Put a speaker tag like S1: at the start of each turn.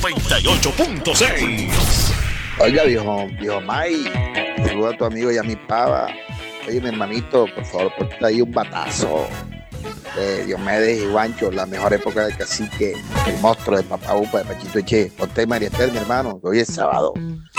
S1: 98.6.
S2: Oiga, viejo May, saluda a tu amigo Yami Pava. Oye, mi hermanito, por favor, ponte ahí un batazo de Diomedes y Guancho, la mejor época del cacique, el monstruo de Papá Upa, de Pachito Eche. Ponte María Esther, mi hermano, que hoy es sábado.